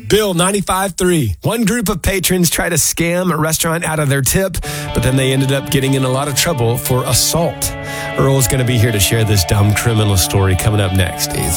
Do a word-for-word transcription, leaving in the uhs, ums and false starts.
Bill ninety-five three. One group of patrons tried to scam a restaurant out of their tip, but then they ended up getting in a lot of trouble for assault. Earl's going to be here to share this dumb criminal story coming up next.